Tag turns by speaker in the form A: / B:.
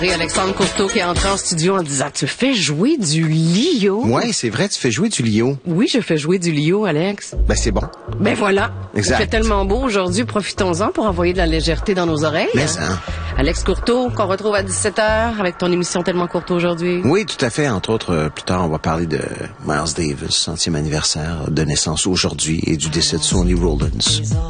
A: Et Alexandre Courteau qui est entré en studio en disant « Tu fais jouer du Lio? »
B: Ouais, c'est vrai, tu fais jouer du Lio.
A: Oui, je fais jouer du Lio, Alex.
B: Ben, c'est bon.
A: Ben voilà.
B: Exact.
A: Il fait tellement beau aujourd'hui, profitons-en pour envoyer de la légèreté dans nos oreilles.
B: Mais ça.
A: Alex Courteau, qu'on retrouve à 17h avec ton émission Tellement Courte aujourd'hui.
B: Oui, tout à fait. Entre autres, plus tard, on va parler de Miles Davis, 100e anniversaire de naissance aujourd'hui et du décès de Sonny Rollins.